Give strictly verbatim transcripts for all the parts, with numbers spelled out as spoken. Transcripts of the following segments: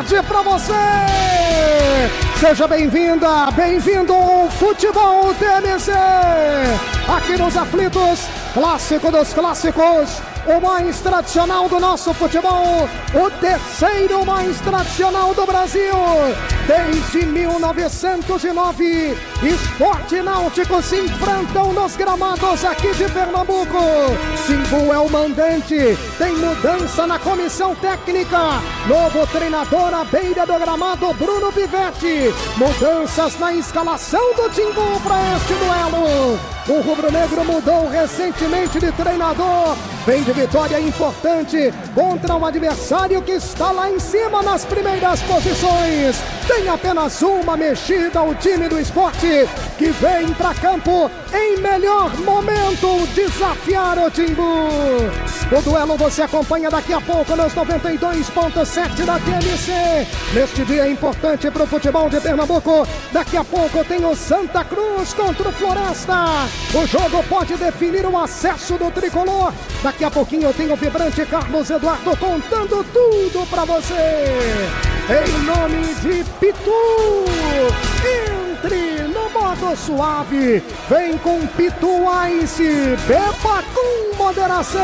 tarde pra você! Seja bem-vinda, bem-vindo ao Futebol T M C! Aqui nos aflitos, clássico dos clássicos, o mais tradicional do nosso futebol, o terceiro mais tradicional do Brasil. Desde mil novecentos e nove, Sport e Náutico se enfrentam nos gramados aqui de Pernambuco. Timbu é o mandante, tem mudança na comissão técnica. Novo treinador à beira do gramado, Bruno Pivetti. Mudanças na escalação do Timbu para este duelo. O rubro-negro mudou recentemente de treinador. Vem de vitória importante contra um adversário que está lá em cima nas primeiras posições. Tem apenas uma mexida o time do esporte, que vem para campo em melhor momento desafiar o Timbu. O duelo você acompanha daqui a pouco nos noventa e dois ponto sete da T M C. Neste dia importante para o futebol de Pernambuco. Daqui a pouco tem o Santa Cruz contra o Floresta. O jogo pode definir o acesso do tricolor. Daqui a pouquinho tem o vibrante Carlos Eduardo contando tudo pra você. Em nome de Pitu, entre no modo suave. Vem com Pitu Ice, beba com moderação.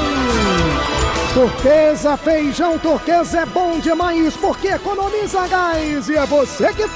Turquesa, feijão turquesa é bom demais porque economiza gás e é você que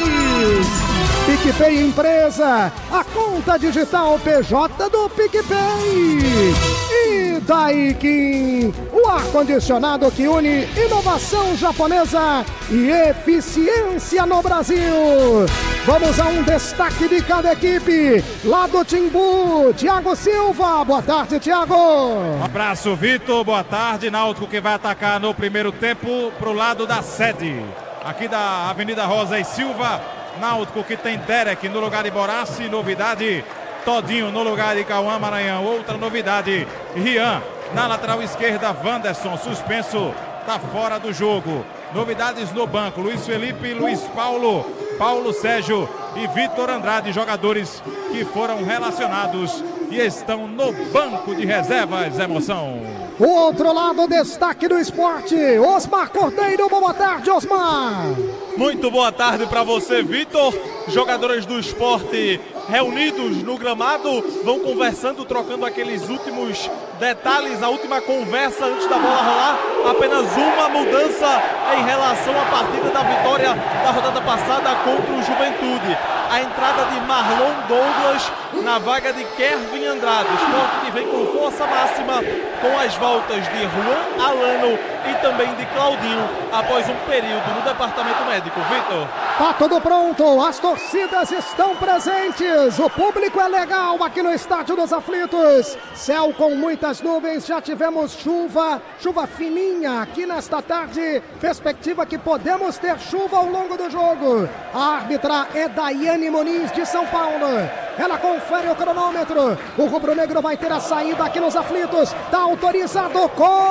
faz. PicPay Empresa, a conta digital P J do PicPay. E Daikin, o ar-condicionado que une inovação japonesa e eficiência no Brasil. Vamos a um destaque de cada equipe. Lá do Timbu, Thiago Silva. Boa tarde, Thiago. Um abraço, Vitor. Boa tarde. Náutico que vai atacar no primeiro tempo pro lado da sede. Aqui da Avenida Rosa e Silva. Náutico que tem Derek no lugar de Borassi, novidade. Todinho no lugar de Cauã Maranhão, outra novidade. Rian na lateral esquerda, Wanderson suspenso, tá fora do jogo. Novidades no banco, Luiz Felipe, Luiz Paulo, Paulo Sérgio e Vitor Andrade, jogadores que foram relacionados e estão no banco de reservas. Emoção. O outro lado, destaque do esporte, Osmar Cordeiro. Boa tarde, Osmar. Muito boa tarde para você, Vitor. Jogadores do esporte reunidos no gramado vão conversando, trocando aqueles últimos detalhes, a última conversa antes da bola rolar. Apenas uma mudança em relação à partida da vitória da rodada passada contra o Juventude. A entrada de Marlon Douglas na vaga de Kervin Andrade. O esporte que vem com força máxima com as voltas de Juan Alano e também de Claudinho após um período no departamento médico. Vitor. Tá tudo pronto, as torcidas estão presentes, o público é legal aqui no Estádio dos Aflitos. Céu com muitas nuvens, já tivemos chuva, chuva fininha aqui nesta tarde. Perspectiva que podemos ter chuva ao longo do jogo. A árbitra é Daiane Muniz de São Paulo. Ela confere o cronômetro. O rubro-negro vai ter a saída aqui nos Aflitos. Tá autorizado.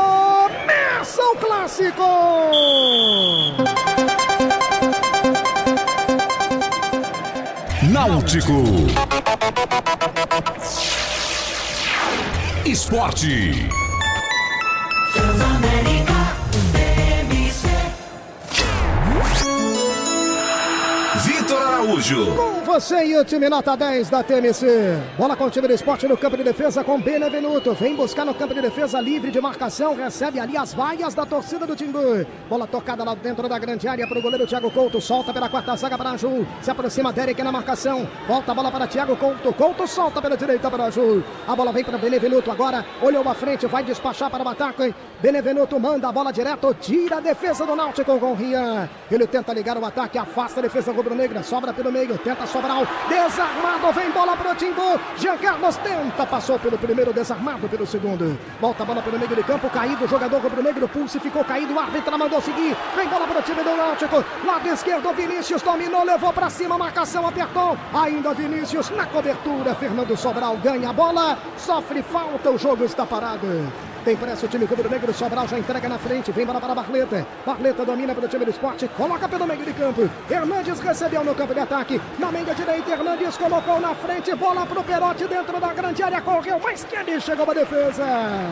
Começa o clássico! Náutico. Esporte. Vitor Araújo. Com você e o time nota dez da T M C. Bola com o time do esporte no campo de defesa com Benevenuto. Vem buscar no campo de defesa livre de marcação. Recebe ali as vaias da torcida do Timbu. Bola tocada lá dentro da grande área para o goleiro Thiago Couto. Solta pela quarta zaga para Ju. Se aproxima Derek na marcação. Volta a bola para Thiago Couto. Couto solta pela direita para Ju. A bola vem para Benevenuto agora. Olhou à frente, vai despachar para o ataque. Benevenuto manda a bola direto. Tira a defesa do Náutico com Rian. Ele tenta ligar o ataque. Afasta a defesa rubro-negra. Sobra pelo meio. Tenta Sobral. Desarmado. Vem bola para o Timbu. Jean Carlos tenta. Passou pelo primeiro. Desarmado pelo segundo. Volta a bola pelo meio de campo. Caído. Jogador rubro-negro. Pulse ficou caído. O árbitro mandou seguir. Vem bola para o time do Náutico. Lado esquerdo. Vinícius dominou. Levou para cima. Marcação apertou. Ainda Vinícius na cobertura. Fernando Sobral ganha a bola. Sofre falta. O jogo está parado. Tem pressa o time rubro-negro. Sobral já entrega na frente. Vem bola para Barleta. Barleta domina para o time do Sport. Coloca pelo meio de campo. Hernandes recebeu no campo de ataque. Na meia direita, Hernandes colocou na frente. Bola para o Perotti dentro da grande área. Correu, mas que ali chegou a defesa.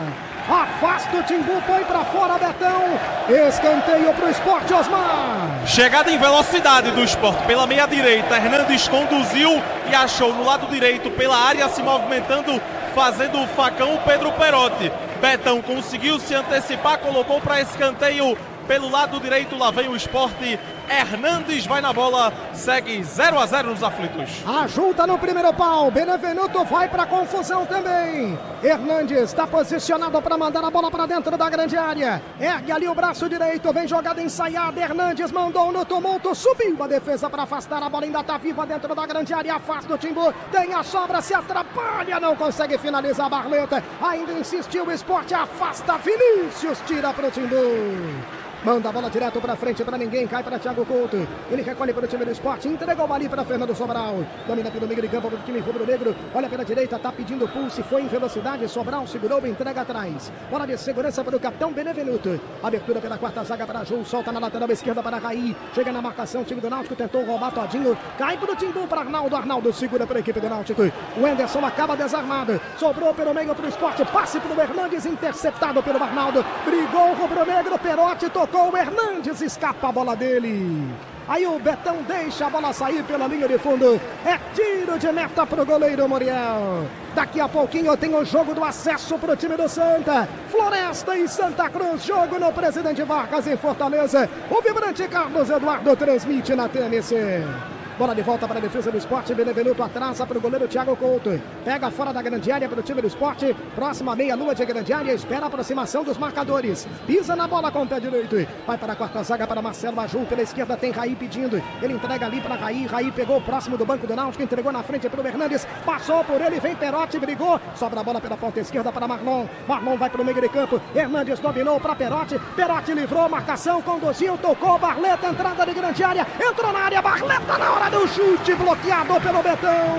Afasta o Timbu, põe para fora Betão. Escanteio para o Sport, Osmar. Chegada em velocidade do Sport pela meia direita. Hernandes conduziu e achou no lado direito pela área se movimentando, fazendo o facão o Pedro Perotti. Betão conseguiu se antecipar, colocou para escanteio pelo lado direito. Lá vem o Sport. Hernandes vai na bola, segue zero a zero nos aflitos. Ajunta no primeiro pau, Benevenuto vai para confusão também. Hernandes está posicionado para mandar a bola para dentro da grande área. Ergue ali o braço direito, vem jogada ensaiada. Hernandes mandou no tumulto, subiu a defesa para afastar. A bola ainda está viva dentro da grande área, afasta o Timbu. Tem a sobra, se atrapalha, não consegue finalizar a Barleta. Ainda insistiu o Sport, afasta Vinícius, tira para o Timbu. Manda a bola direto para frente para ninguém, cai para Thiago Couto. Ele recolhe para o time do Sport, entregou ali para Fernando Sobral. Domina pelo meio de campo para o time rubro-negro. Olha pela direita, tá pedindo pulse, foi em velocidade. Sobral segurou, entrega atrás. Bola de segurança para o capitão Benevenuto. Abertura pela quarta zaga para Jul, solta na lateral esquerda para Raí. Chega na marcação, o time do Náutico tentou roubar todinho. Cai para o Timbu, para Arnaldo. Arnaldo segura para a equipe do Náutico. O Anderson acaba desarmado. Sobrou pelo meio para o Sport, passe para o Hernandes, interceptado pelo Arnaldo. Brigou o rubro-negro, Perotti tocou. O Hernandes, escapa a bola dele. Aí o Betão deixa a bola sair pela linha de fundo. É tiro de meta para o goleiro Muriel. Daqui a pouquinho tem o jogo do acesso para o time do Santa. Floresta e Santa Cruz, jogo no Presidente Vargas em Fortaleza. O vibrante Carlos Eduardo transmite na T N C. Bola de volta para a defesa do Sport. Benevenuto atrasa para o goleiro Thiago Couto. Pega fora da grande área para o time do Sport. Próxima meia-lua de grande área. Espera a aproximação dos marcadores. Pisa na bola com o pé direito. Vai para a quarta zaga para Marcelo Ajul. Pela esquerda tem Raí pedindo. Ele entrega ali para Raí. Raí pegou próximo do banco do Náutico. Entregou na frente para o Hernandes. Passou por ele. Vem Perotti. Brigou. Sobra a bola pela ponta esquerda para Marlon. Marlon vai para o meio de campo. Hernandes dominou para Perotti. Perotti livrou. Marcação. Conduziu. Tocou. Barleta. Entrada de grande área. Entrou na área. Barleta na hora do chute, bloqueado pelo Betão.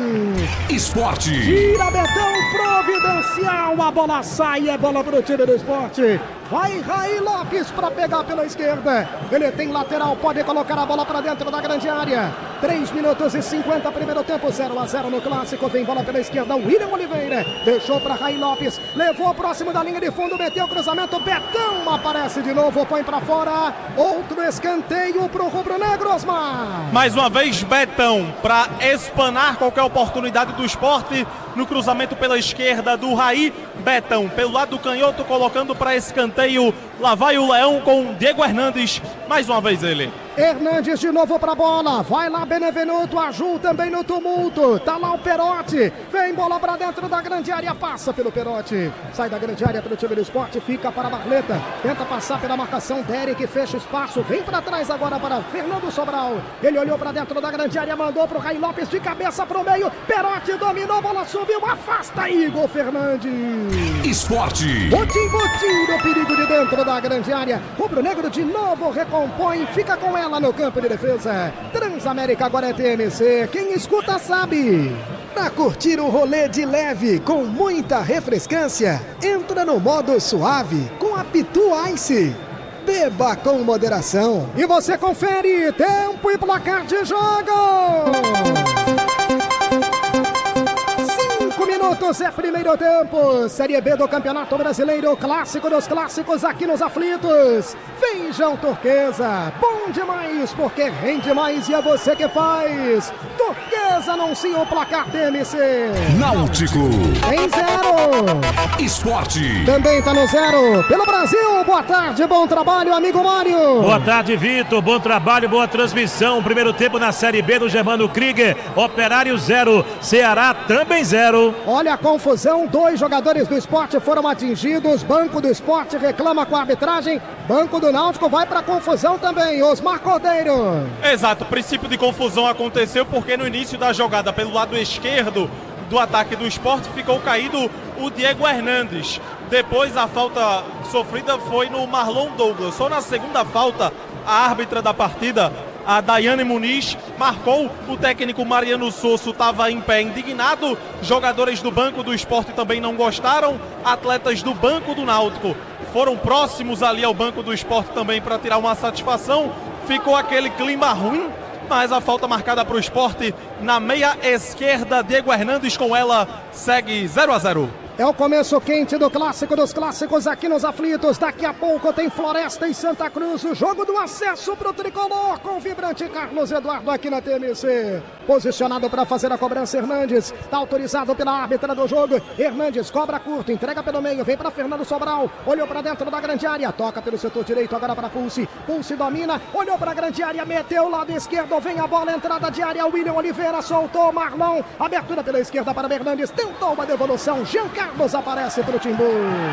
Esporte. Tira Betão, providencial. A bola sai, é bola para o time do Sport. Vai Raí Lopes para pegar pela esquerda. Ele tem lateral, pode colocar a bola para dentro da grande área. três minutos e cinquenta, primeiro tempo, zero a zero no clássico. Vem bola pela esquerda, William Oliveira. Deixou para Raí Lopes, levou próximo da linha de fundo, meteu o cruzamento. Betão aparece de novo, põe para fora. Outro escanteio para o rubro-negro, Osmar. Mais uma vez, Betão para espanar qualquer oportunidade do Sport. No cruzamento pela esquerda do Raí. Betão pelo lado do canhoto, colocando para escanteio. Lá vai o Leão com Diego Hernandes. Mais uma vez ele. Hernandes de novo pra bola, vai lá Benevenuto, Ajul também no tumulto, tá lá o Perotti, vem bola pra dentro da grande área, passa pelo Perotti, sai da grande área pelo time do Sport, fica para a Barleta, tenta passar pela marcação, Derek fecha o espaço, vem pra trás agora para Fernando Sobral, ele olhou pra dentro da grande área, mandou pro Raí Lopes de cabeça pro meio, Perotti dominou, bola subiu, afasta Igor Fernandes. Esporte. O Timbu tira o perigo de dentro da grande área, rubro-negro de novo recompõe, fica com ela no campo de defesa. Transamérica agora é T M C, quem escuta sabe. Pra curtir um rolê de leve com muita refrescância, entra no modo suave com a Pitu Ice. Beba com moderação. E você confere tempo e placar de jogo. Cinco minutos é primeiro tempo. Série B do Campeonato Brasileiro, clássico dos clássicos aqui nos aflitos. Feijão Turquesa, bom demais porque rende mais e é você que faz. Turquesa anuncia o placar T M C. Náutico. Em zero. Esporte. Também tá no zero. Pelo Brasil, boa tarde, bom trabalho, amigo Mário. Boa tarde, Vitor. Bom trabalho, boa transmissão. Primeiro tempo na Série B do Germano Krieger. Operário zero, Ceará também zero. Olha a confusão, dois jogadores do Sport foram atingidos. Banco do Sport reclama com a arbitragem. Banco do Náutico vai para confusão também. Osmar Cordeiro. Exato, o princípio de confusão aconteceu porque no início da jogada pelo lado esquerdo do ataque do Sport ficou caído o Diego Hernandes. Depois a falta sofrida foi no Marlon Douglas. Só na segunda falta a árbitra da partida a Daiane Muniz, marcou. O técnico Mariano Sosso estava em pé indignado. Jogadores do banco do Sport também não gostaram. Atletas do banco do Náutico foram próximos ali ao banco do Sport também para tirar uma satisfação. Ficou aquele clima ruim, mas a falta marcada para o Sport na meia esquerda. Diego Hernandes com ela segue zero a zero. É o começo quente do clássico dos clássicos aqui nos aflitos. Daqui a pouco tem Floresta e Santa Cruz. O jogo do acesso pro tricolor com o vibrante Carlos Eduardo aqui na T M C. Posicionado para fazer a cobrança, Hernandes. Tá autorizado pela árbitra do jogo. Hernandes cobra curto, entrega pelo meio. Vem para Fernando Sobral. Olhou para dentro da grande área. Toca pelo setor direito agora para Pulse. Pulse domina. Olhou para a grande área. Meteu o lado esquerdo. Vem a bola, entrada de área. William Oliveira soltou. Marlon. Abertura pela esquerda para Hernandes. Tentou uma devolução. Jean Carlos aparece para o Timbu.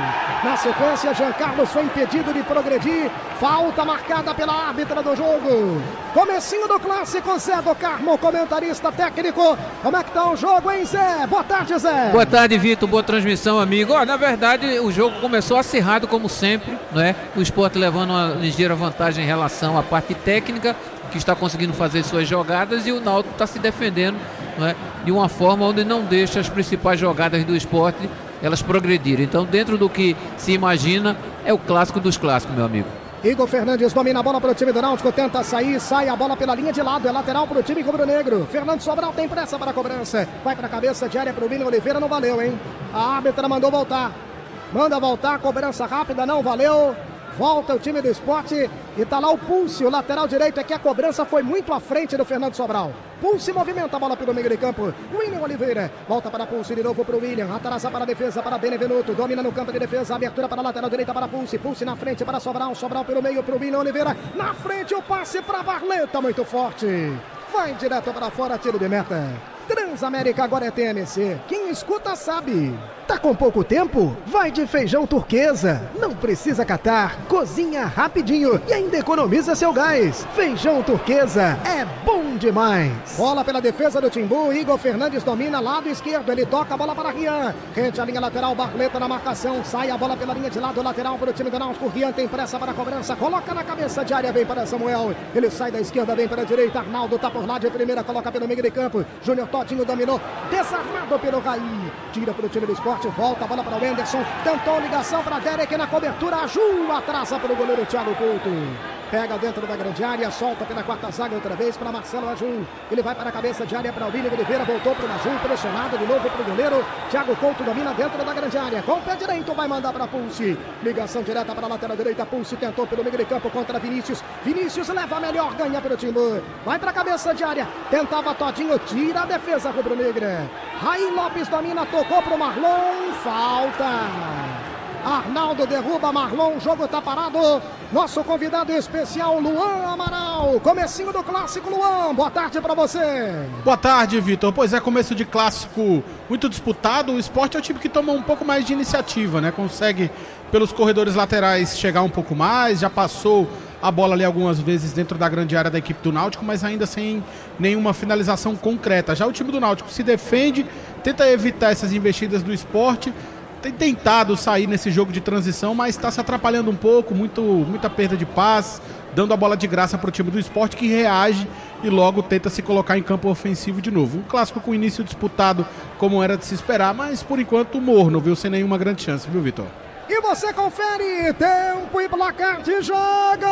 Na sequência, Jean Carlos foi impedido de progredir. Falta marcada pela árbitra do jogo. Comecinho do clássico, Zé do Carmo, comentarista técnico. Como é que tá o jogo, hein, Zé? Boa tarde, Zé. Boa tarde, Vitor. Boa transmissão, amigo. Ó, na verdade, o jogo começou acirrado como sempre, não é? O Sport levando uma ligeira vantagem em relação à parte técnica, que está conseguindo fazer suas jogadas, e o Náutico está se defendendo, não é? De uma forma onde não deixa as principais jogadas do Sport elas progredirem. Então, dentro do que se imagina, é o clássico dos clássicos, meu amigo. Igor Fernandes domina a bola para o time do Náutico, tenta sair, sai a bola pela linha de lado, é lateral para o time rubro-negro. Fernando Sobral tem pressa para a cobrança, vai para a cabeça de área para o William Oliveira, não valeu, hein? A árbitra mandou voltar, manda voltar, cobrança rápida, não valeu. Volta o time do Sport e tá lá o Pulse, o lateral direito. É que a cobrança foi muito à frente do Fernando Sobral. Pulse movimenta a bola pelo meio de campo. William Oliveira volta para Pulse de novo para o William. Atrasa para a defesa para Benevenuto. Domina no campo de defesa. Abertura para a lateral direita para Pulse. Pulse na frente para Sobral. Sobral pelo meio para o William Oliveira. Na frente o passe para Barleta. Muito forte. Vai direto para fora. Tiro de meta. Transamérica agora é T M C. Quem escuta sabe. Tá com pouco tempo? Vai de feijão turquesa. Não precisa catar. Cozinha rapidinho e ainda economiza seu gás. Feijão turquesa é bom demais. Bola pela defesa do Timbu. Igor Fernandes domina lado esquerdo. Ele toca a bola para Rian. Rente a linha lateral. Barleta na marcação. Sai a bola pela linha de lado lateral para o time do Náutico. Rian tem pressa para a cobrança. Coloca na cabeça de área. Vem para Samuel. Ele sai da esquerda. Vem para a direita. Arnaldo tá por lá de primeira. Coloca pelo meio de campo. Júnior Todinho dominou. Desarmado pelo Raí. Tira para o time do Sport. Volta a bola para o Anderson. Tentou ligação para Derek na cobertura. Ju atrasa para o goleiro Thiago Couto. Pega dentro da grande área, solta pela quarta zaga outra vez para Marcelo Ajun. Ele vai para a cabeça de área para o William Oliveira, voltou para o Ajun, pressionado de novo para o goleiro. Thiago Couto domina dentro da grande área. Com o pé direito vai mandar para Pulse. Ligação direta para a lateral direita. Pulse tentou pelo meio de campo contra Vinícius. Vinícius leva a melhor, ganha para o Timbu. Vai para a cabeça de área. Tentava Todinho, tira a defesa rubro-negra. Raí Lopes domina, tocou para o Marlon. Falta. Arnaldo derruba Marlon, o jogo tá parado. Nosso convidado especial, Luan Amaral. Comecinho do clássico, Luan. Boa tarde pra você. Boa tarde, Vitor. Pois é, começo de clássico muito disputado. O Sport é o time que toma um pouco mais de iniciativa, né? Consegue, pelos corredores laterais, chegar um pouco mais. Já passou a bola ali algumas vezes dentro da grande área da equipe do Náutico, mas ainda sem nenhuma finalização concreta. Já o time do Náutico se defende, tenta evitar essas investidas do Sport. Tem tentado sair nesse jogo de transição, mas está se atrapalhando um pouco, muito, muita perda de paz, dando a bola de graça para o time do Sport, que reage e logo tenta se colocar em campo ofensivo de novo. Um clássico com início disputado, como era de se esperar, mas por enquanto morno, viu? Sem nenhuma grande chance, viu, Vitor? E você confere tempo e placar de jogo!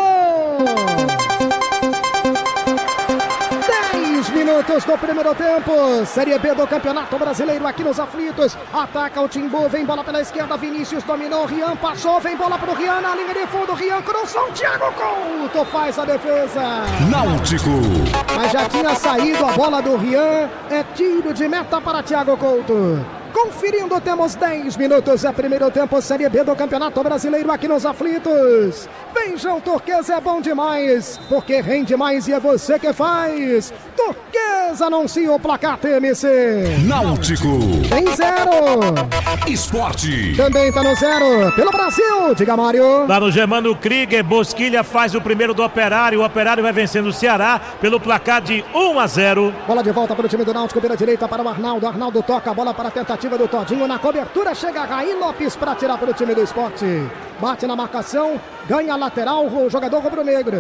dez minutos do primeiro tempo, Série B do Campeonato Brasileiro aqui nos aflitos. Ataca o Timbu, vem bola pela esquerda, Vinícius dominou, Rian passou, vem bola pro Rian na linha de fundo, Rian cruzou, Thiago Couto faz a defesa. Náutico. Mas já tinha saído a bola do Rian, é tiro de meta para Thiago Couto. Conferindo, temos dez minutos, é primeiro tempo, Série B do Campeonato Brasileiro aqui nos aflitos. Feijão turquesa é bom demais, porque rende mais e é você que faz. Turquesa anuncia o placar T M C. Náutico. Tem zero. Esporte. Também tá no zero. Pelo Brasil, diga Mário. Lá no Germano Krieger, Bosquilha faz o primeiro do Operário. O Operário vai vencendo o Ceará pelo placar de um a zero. Bola de volta para o time do Náutico, pela direita para o Arnaldo. Arnaldo toca a bola para a tentativa do Todinho, na cobertura chega Raí Lopes para tirar para o time do Sport. Bate na marcação, ganha a lateral o jogador rubro-negro.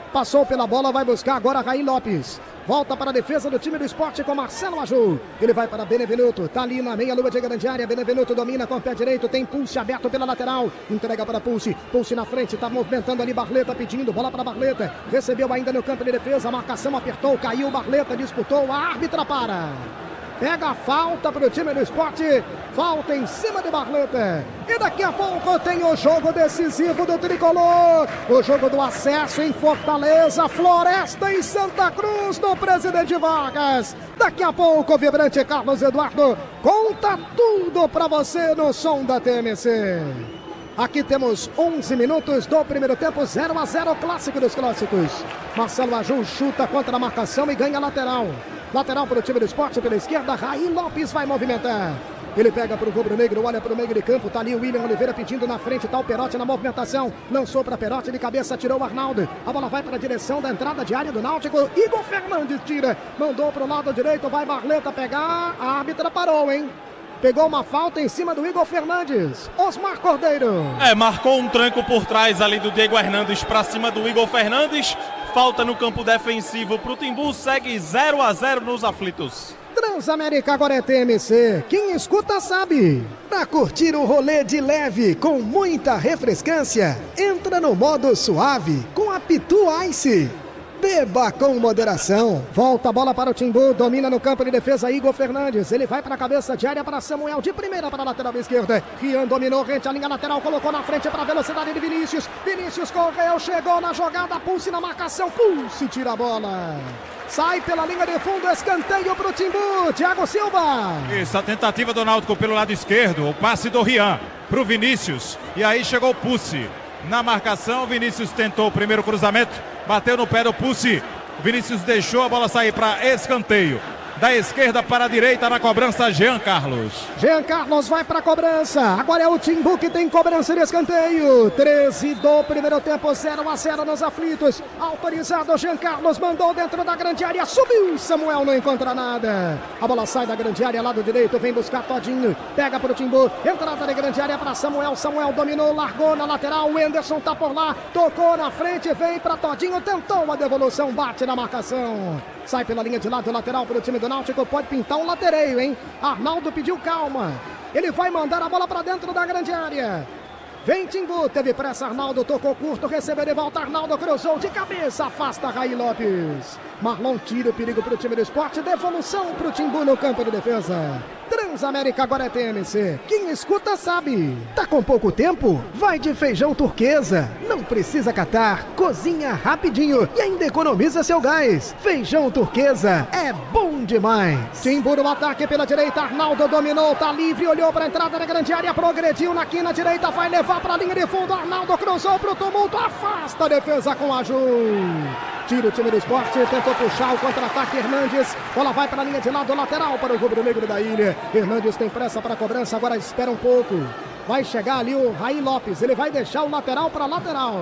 Passou pela bola, vai buscar agora Raí Lopes. Volta para a defesa do time do Sport com Marcelo Aju. Ele vai para Benevenuto. Tá ali na meia-lua de grande área. Benevenuto domina com o pé direito. Tem Pulse aberto pela lateral. Entrega para Pulse. Pulse na frente. Tá movimentando ali Barleta pedindo. Bola para Barleta. Recebeu ainda no campo de defesa. A marcação apertou. Caiu Barleta. Disputou. A árbitra para. Pega a falta para o time do Sport. Falta em cima de Barleta. E daqui a pouco tem o jogo decisivo do Tricolor. O jogo do acesso em Fortaleza, Floresta e Santa Cruz no Presidente Vargas. Daqui a pouco o vibrante Carlos Eduardo conta tudo para você no som da T M C. Aqui temos onze minutos do primeiro tempo, zero a zero, clássico dos clássicos. Marcelo Aju chuta contra a marcação e ganha lateral. Lateral para o time do Sport pela esquerda, Raí Lopes vai movimentar. Ele pega para o rubro-negro, olha para o meio de campo, tá ali o William Oliveira pedindo na frente, tá o Perotti na movimentação. Lançou para Perotti, de cabeça tirou o Arnaldo. A bola vai para a direção da entrada de área do Náutico. Igor Fernandes tira, mandou para o lado direito, vai Barleta pegar. A árbitra parou, hein? Pegou uma falta em cima do Igor Fernandes. Osmar Cordeiro. É, marcou um tranco por trás ali do Diego Hernandes para cima do Igor Fernandes. Falta no campo defensivo pro Timbu, segue zero a zero nos aflitos. Transamérica agora é T M C. Quem escuta sabe. Pra curtir o rolê de leve com muita refrescância, entra no modo suave com a Pitu Ice. Beba com moderação. Volta a bola para o Timbu, domina no campo de defesa Igor Fernandes. Ele vai para a cabeça de área para Samuel, de primeira para a lateral esquerda. Rian dominou, rente a linha lateral, colocou na frente para a velocidade de Vinícius. Vinícius correu, chegou na jogada, Pulse na marcação, Pulse tira a bola. Sai pela linha de fundo, escanteio para o Timbu, Thiago Silva. Isso, a tentativa do Náutico pelo lado esquerdo, o passe do Rian para o Vinícius. E aí chegou o Pulse na marcação, Vinícius tentou o primeiro cruzamento, bateu no pé do Pulse, Vinícius deixou a bola sair para escanteio. Da esquerda para a direita na cobrança, Jean Carlos. Jean Carlos vai para a cobrança. Agora é o Timbu que tem cobrança de escanteio. treze do primeiro tempo, zero a zero nos aflitos. Autorizado, Jean Carlos mandou dentro da grande área. Subiu, Samuel não encontra nada. A bola sai da grande área, lado direito, vem buscar Todinho. Pega para o Timbu. Entrada de grande área para Samuel. Samuel dominou, largou na lateral. O Enderson tá por lá. Tocou na frente, vem para Todinho. Tentou a devolução, bate na marcação. Sai pela linha de lado lateral para o time do Náutico. Pode pintar um latereio, hein? Arnaldo pediu calma. Ele vai mandar a bola para dentro da grande área. Vem Timbu, teve pressa, Arnaldo tocou curto, recebeu de volta, Arnaldo cruzou de cabeça, afasta Raí Lopes. Marlon tira o perigo para o time do Sport, devolução para o Timbu no campo de defesa. Transamérica agora é T M C. Quem escuta sabe. Tá com pouco tempo? Vai de feijão turquesa. Não precisa catar. Cozinha rapidinho e ainda economiza seu gás. Feijão turquesa é bom demais. Timbu no ataque pela direita. Arnaldo dominou, tá livre, olhou para a entrada da grande área, progrediu na quina direita, vai levar para a linha de fundo. Arnaldo cruzou pro tumulto, afasta a defesa com a Ju. Tira o time do Sport, tentou puxar o contra-ataque Hernandes. Bola vai para a linha de lado lateral para o rubro-negro da ilha. Hernandes tem pressa para a cobrança, agora espera um pouco. Vai chegar ali o Raí Lopes, ele vai deixar o lateral para lateral.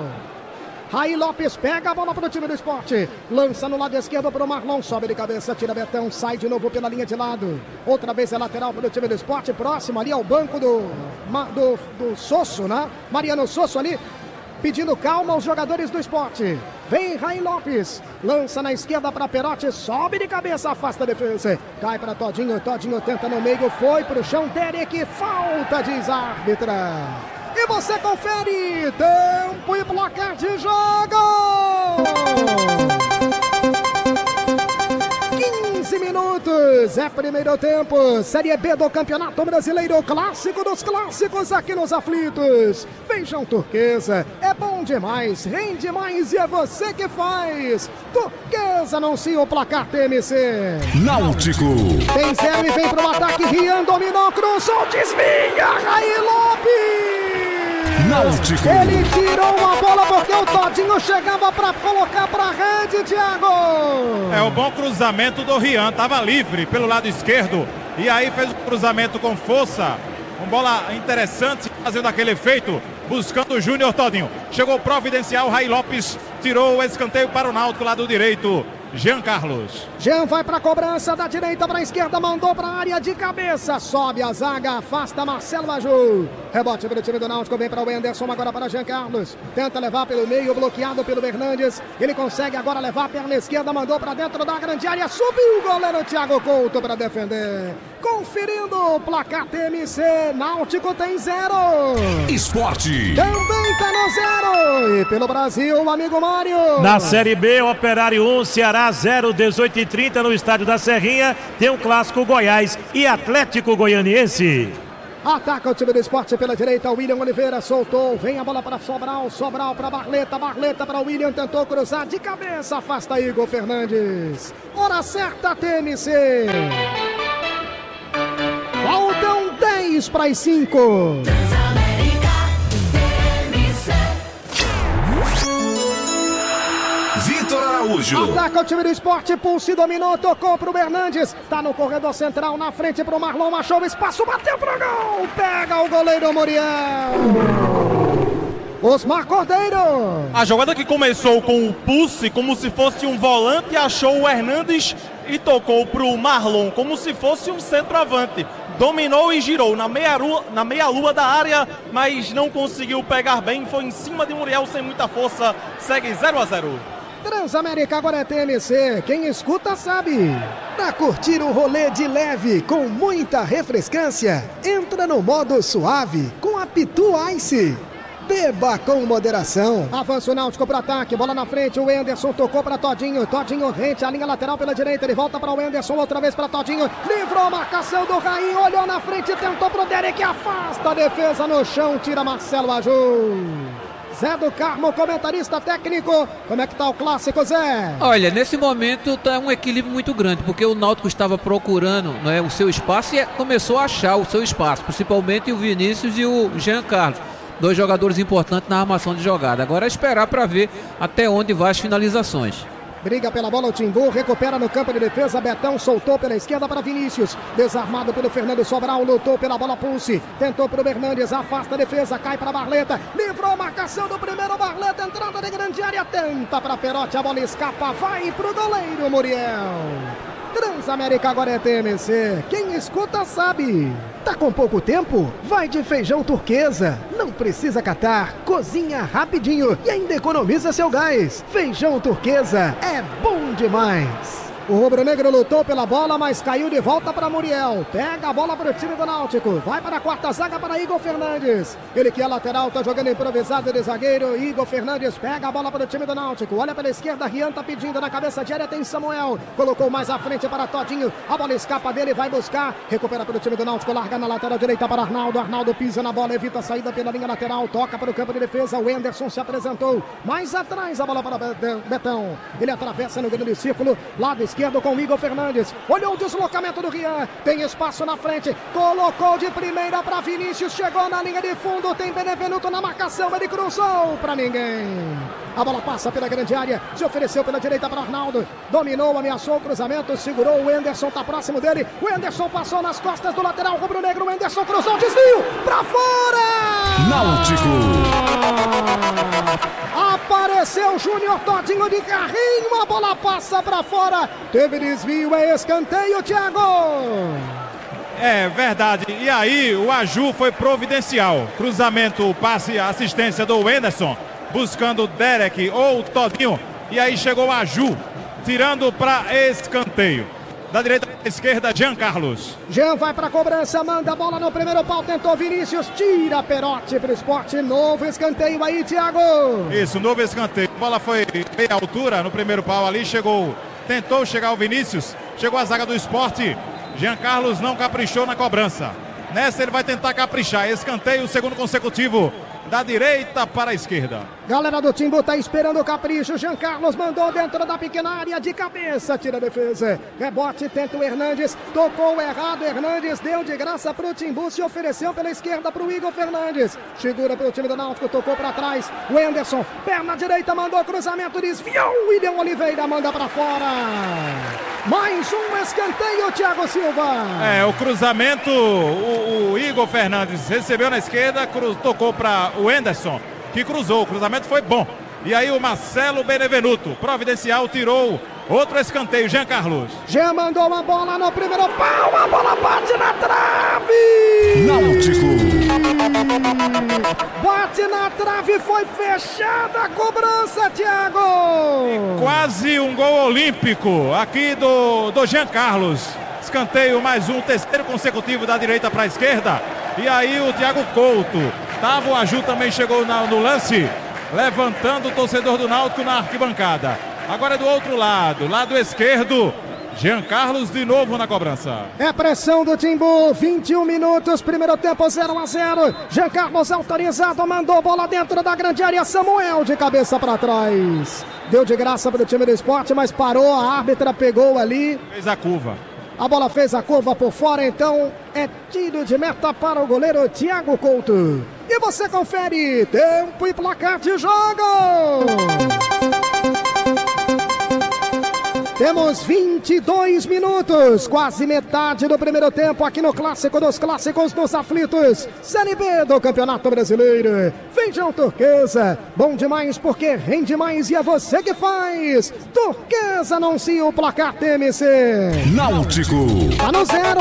Raí Lopes pega a bola para o time do Sport. Lança no lado esquerdo para o Marlon, sobe de cabeça, tira Betão, sai de novo pela linha de lado. Outra vez é lateral para o time do Sport, próximo ali ao banco do, do, do Sosso, né? Mariano Sosso ali. Pedindo calma aos jogadores do Sport. Vem Raí Lopes. Lança na esquerda para Perotti. Sobe de cabeça, afasta a defesa. Cai para Todinho. Todinho tenta no meio. Foi para o chão. Derek. Falta, diz a árbitra. E você confere. Tempo e placar de jogo. quinze minutos, é primeiro tempo, Série B do Campeonato Brasileiro, clássico dos clássicos aqui nos aflitos. Feijão turquesa, é bom demais, rende mais e é você que faz. Turquesa anuncia o placar T M C. Náutico. Tem zero e vem pro ataque, Rian dominou, cruzou, desvia, Raí Lopes. Náutico. Ele tirou uma bola porque o Todinho chegava para colocar para a rede, Thiago. É o bom cruzamento do Rian, estava livre pelo lado esquerdo e aí fez o cruzamento com força. Uma bola interessante, fazendo aquele efeito, buscando o Júnior Todinho. Chegou providencial, Raí Lopes tirou o escanteio para o Náutico, lado direito. Jean Carlos. Jean vai para a cobrança da direita para a esquerda, mandou para a área de cabeça, sobe a zaga, afasta Marcelo Aju. Rebote para o time do Náutico, vem para o Wenderson, agora para Jean Carlos. Tenta levar pelo meio, bloqueado pelo Hernandes. Ele consegue agora levar a perna esquerda, mandou para dentro da grande área. Subiu o goleiro Thiago Couto para defender. Conferindo o placar T M C, Náutico tem zero. Esporte. Também tá no zero. E pelo Brasil, amigo Mário. Na Série B, Operário um, Ceará zero, dezoito e trinta no estádio da Serrinha. Tem um clássico Goiás e Atlético Goianiense. Ataca o time do Esporte pela direita, William Oliveira soltou, vem a bola para Sobral, Sobral para Barleta, Barleta para William, tentou cruzar de cabeça, afasta Igor Fernandes. Hora certa, T M C. Faltam dez para as cinco. Vitor Araújo. Ataca o time do Esporte, Pulse dominou, tocou pro Hernandes. Tá no corredor central, na frente pro Marlon, achou o espaço, bateu pro gol. Pega o goleiro Muriel. Osmar Cordeiro. A jogada que começou com o Pulse, como se fosse um volante, achou o Hernandes e tocou pro Marlon, como se fosse um centroavante. Dominou e girou na meia-lua na meia-lua da área, mas não conseguiu pegar bem. Foi em cima de Muriel sem muita força. Segue zero a zero. Transamérica agora é T M C, quem escuta sabe. Pra curtir um rolê de leve com muita refrescância, entra no modo suave com a Pitu Ice. Beba com moderação. Avança o Náutico pro ataque, bola na frente, o Wenderson tocou para Todinho, Todinho rente a linha lateral pela direita, ele volta para o Wenderson, outra vez para Todinho, livrou a marcação do Raí, olhou na frente, tentou pro Derek, afasta a defesa no chão, tira Marcelo Aju. Zé do Carmo, comentarista técnico, como é que tá o clássico, Zé? Olha, nesse momento tá um equilíbrio muito grande, porque o Náutico estava procurando, não é, o seu espaço e começou a achar o seu espaço, principalmente o Vinícius e o Jean Carlos. Dois jogadores importantes na armação de jogada. Agora é esperar para ver até onde vai as finalizações. Briga pela bola o Timbu, recupera no campo de defesa, Betão soltou pela esquerda para Vinícius, desarmado pelo Fernando Sobral, lutou pela bola Pulse, tentou para o Hernandes, afasta a defesa, cai para Barleta, livrou a marcação do primeiro Barleta, entrada de grande área, tenta para Perotti, a bola escapa, vai para o goleiro Muriel. Transamérica agora é T M C, quem escuta sabe. Tá com pouco tempo? Vai de feijão turquesa. Não precisa catar, cozinha rapidinho e ainda economiza seu gás. Feijão turquesa é bom demais. O rubro-negro lutou pela bola, mas caiu de volta para Muriel. Pega a bola para o time do Náutico. Vai para a quarta zaga para Igor Fernandes. Ele que é lateral, tá jogando improvisado de zagueiro. Igor Fernandes pega a bola para o time do Náutico. Olha pela esquerda, Rian tá pedindo na cabeça de área, tem Samuel. Colocou mais à frente para Todinho. A bola escapa dele, vai buscar. Recupera para o time do Náutico, larga na lateral direita para Arnaldo. Arnaldo pisa na bola, evita a saída pela linha lateral. Toca para o campo de defesa. O Wenderson se apresentou. Mais atrás a bola para Betão. Ele atravessa no grande círculo. Lado esquerdo com Igor Fernandes, olhou o deslocamento do Rian, tem espaço na frente, colocou de primeira para Vinícius, chegou na linha de fundo, tem Benevenuto na marcação, ele cruzou para ninguém. A bola passa pela grande área, se ofereceu pela direita para Arnaldo, dominou, ameaçou o cruzamento, segurou o Wenderson, tá próximo dele, o Wenderson passou nas costas do lateral rubro-negro, o Wenderson cruzou, desvio, para fora! Náutico! Apareceu Júnior Todinho de carrinho, a bola passa para fora, teve desvio, é escanteio, Thiago! É verdade, e aí o Aju foi providencial, cruzamento, passe, assistência do Wenderson, buscando o Derek ou o Todinho, e aí chegou o Aju, tirando para escanteio. Da direita à esquerda, Jean Carlos. Jean vai para a cobrança, manda a bola no primeiro pau, tentou Vinícius, tira Perotti para o Esporte, novo escanteio aí, Thiago. Isso, novo escanteio. A bola foi meia altura no primeiro pau ali, chegou, tentou chegar o Vinícius, chegou a zaga do Esporte. Jean Carlos não caprichou na cobrança. Nessa ele vai tentar caprichar, escanteio, segundo consecutivo. Da direita para a esquerda. Galera do Timbu tá esperando o capricho. Jean Carlos mandou dentro da pequena área, de cabeça, tira a defesa. Rebote, tenta o Hernandes, tocou errado, Hernandes deu de graça pro Timbu, se ofereceu pela esquerda pro Igor Fernandes. Segura pro time do Náutico, tocou para trás. O Anderson, perna direita, mandou cruzamento, desviou. William Oliveira manda para fora. Mais um escanteio, Thiago Silva. É, o cruzamento, o, o Igor Fernandes recebeu na esquerda, cruz, tocou para o Wenderson, que cruzou, o cruzamento foi bom. E aí o Marcelo Benevenuto, providencial, tirou outro escanteio, Jean Carlos. Jean mandou uma bola no primeiro pau, a bola bate na trave! Náutico. Bate na trave, foi fechada a cobrança, Thiago. Quase um gol olímpico aqui do, do Jean Carlos. Escanteio, mais um, terceiro consecutivo da direita para a esquerda. E aí o Thiago Couto. Tavo Aju também chegou na, no lance, levantando o torcedor do Náutico na arquibancada. Agora é do outro lado, lado esquerdo. Jean Carlos de novo na cobrança. É pressão do Timbu, vinte e um minutos, primeiro tempo zero a zero. Jean Carlos autorizado, mandou bola dentro da grande área. Samuel de cabeça para trás. Deu de graça para o time do Sport, mas parou, a árbitra pegou ali. Fez a curva. A bola fez a curva por fora, então é tiro de meta para o goleiro Thiago Couto. E você confere tempo e placar de jogo. Temos vinte e dois minutos, quase metade do primeiro tempo aqui no Clássico dos Clássicos dos Aflitos, Série B do Campeonato Brasileiro. Feijão Turquesa, bom demais porque rende mais e é você que faz. Turquesa anuncia o placar T M C. Náutico. Tá no zero.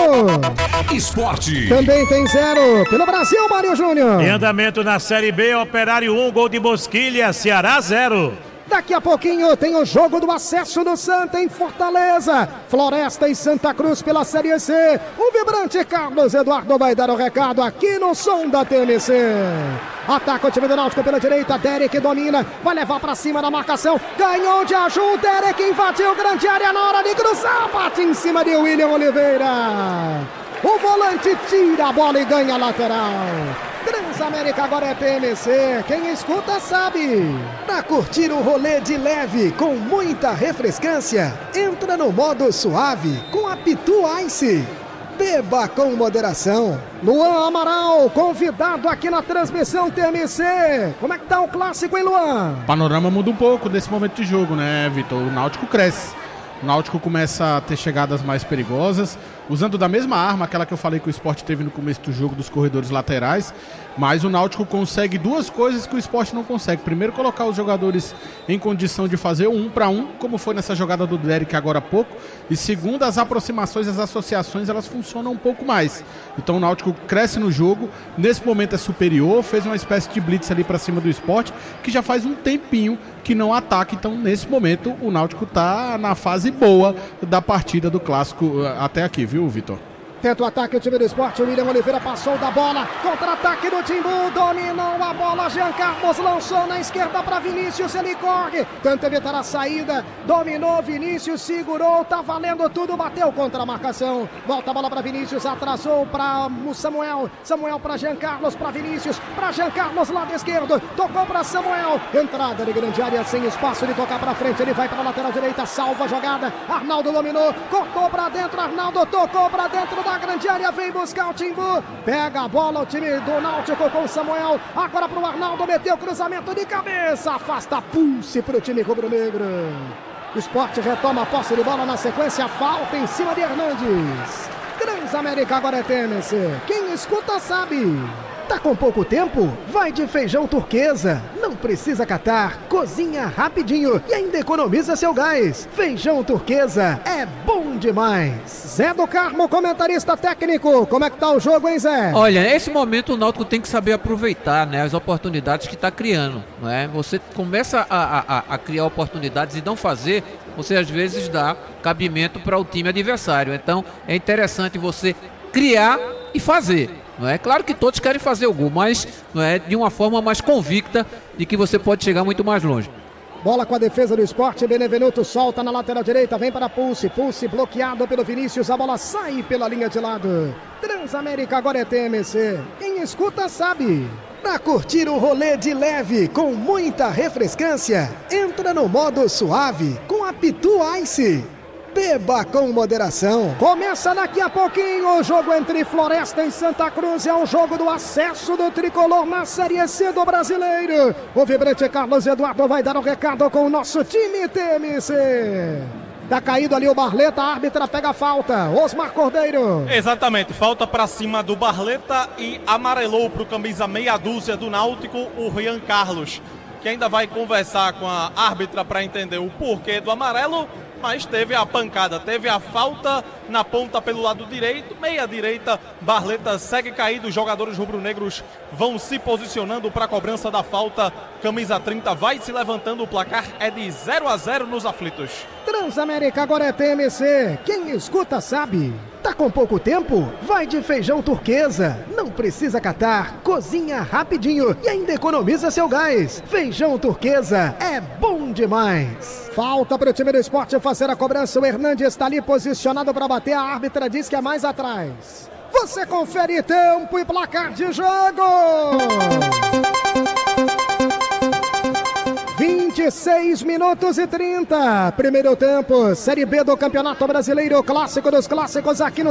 Esporte. Também tem zero. Pelo Brasil, Mário Júnior. Em andamento na Série B, Operário um, gol de Mosquilha, Ceará zero. Daqui a pouquinho tem o jogo do acesso do Santa em Fortaleza. Floresta e Santa Cruz pela Série C. O vibrante Carlos Eduardo vai dar o recado aqui no som da T M C. Ataca o time do Náutico pela direita. Derek domina. Vai levar pra cima da marcação. Ganhou de Aju. Derek invadiu grande área na hora de cruzar. Bate em cima de William Oliveira. O volante tira a bola e ganha a lateral. Transamérica agora é T M C, quem escuta sabe. Pra curtir o rolê de leve com muita refrescância, entra no modo suave com a Pitu Ice. Beba com moderação. Luan Amaral, convidado aqui na transmissão T M C. Como é que tá o clássico, hein, Luan? O panorama muda um pouco nesse momento de jogo, né, Vitor? O Náutico cresce. O Náutico começa a ter chegadas mais perigosas, usando da mesma arma, aquela que eu falei que o Sport teve no começo do jogo dos corredores laterais, mas o Náutico consegue duas coisas que o Sport não consegue. Primeiro, colocar os jogadores em condição de fazer um para um, como foi nessa jogada do Derek agora há pouco, e segundo, as aproximações, as associações, elas funcionam um pouco mais. Então o Náutico cresce no jogo, nesse momento é superior, fez uma espécie de blitz ali para cima do Sport, que já faz um tempinho que não ataca, então nesse momento o Náutico está na fase boa da partida do Clássico até aqui, viu, Vitor? Tenta o ataque o time do Sport, o William Oliveira passou da bola, contra-ataque do Timbu, dominou a bola, Jean Carlos lançou na esquerda para Vinícius, ele corre, tenta evitar a saída, dominou Vinícius, segurou, tá valendo tudo, bateu contra a marcação, volta a bola para Vinícius, atrasou para Samuel, Samuel para Jean Carlos, para Vinícius, para Jean Carlos, lado esquerdo, tocou para Samuel, entrada de grande área, sem espaço de tocar para frente, ele vai para a lateral direita, salva a jogada, Arnaldo dominou, cortou para dentro, Arnaldo tocou para dentro da grande área, vem buscar o Timbu, pega a bola o time do Náutico com o Samuel, agora pro Arnaldo, meteu cruzamento de cabeça, afasta Pulse pro time rubro-negro. O Sport retoma a posse de bola na sequência, falta em cima de Hernandes. Transamérica agora é T M C, quem escuta sabe. Tá com pouco tempo? Vai de Feijão Turquesa. Não precisa catar, cozinha rapidinho e ainda economiza seu gás. Feijão Turquesa é bom demais. Zé do Carmo, comentarista técnico. Como é que tá o jogo, hein, Zé? Olha, nesse momento o Náutico tem que saber aproveitar, né, as oportunidades que está criando, não é? Você começa a, a, a criar oportunidades e não fazer, você às vezes dá cabimento para o time adversário. Então é interessante você criar e fazer. Não é claro que todos querem fazer o gol, mas não é de uma forma mais convicta de que você pode chegar muito mais longe. Bola com a defesa do Sport, Benevenuto solta na lateral direita, vem para Pulse, Pulse bloqueado pelo Vinícius, a bola sai pela linha de lado. Transamérica agora é T M C, quem escuta sabe. Pra curtir o rolê de leve com muita refrescância, entra no modo suave com a Pitu Ice. Beba com moderação. Começa daqui a pouquinho o jogo entre Floresta e Santa Cruz. É o jogo do acesso do Tricolor na Série C do Brasileiro. O vibrante Carlos Eduardo vai dar o um recado com o nosso time T M C. Tá caído ali o Barleta, a árbitra pega a falta. Osmar Cordeiro. Exatamente, falta pra cima do Barleta e amarelou pro camisa meia dúzia do Náutico o Jean Carlos, que ainda vai conversar com a árbitra para entender o porquê do amarelo. mas teve a pancada, teve a falta na ponta pelo lado direito, meia direita, Barleta segue caído, os jogadores rubro-negros vão se posicionando para a cobrança da falta, camisa trinta vai se levantando, o placar é de zero a zero nos aflitos. Transamérica agora é T M C, quem escuta sabe. Tá com pouco tempo? Vai de feijão turquesa. Não precisa catar, cozinha rapidinho e ainda economiza seu gás. Feijão turquesa é bom demais. Falta para o time do Sport fazer a cobrança. O Hernandes está ali posicionado para bater. A árbitra diz que é mais atrás. Você confere tempo e placar de jogo. vinte e seis minutos e trinta. Primeiro tempo, Série B do Campeonato Brasileiro, clássico dos clássicos aqui no